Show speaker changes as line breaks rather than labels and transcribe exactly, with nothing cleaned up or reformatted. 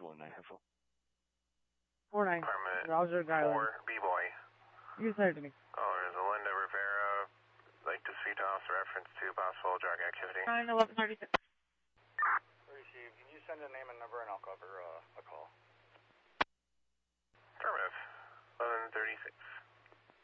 four nine four.
Four nine.
Permit
Roger Garland.
four B-boy.
You said it to me.
Oh, there's a Linda Rivera. Like to speak to officer reference to possible drug activity.
Nine eleven thirty six.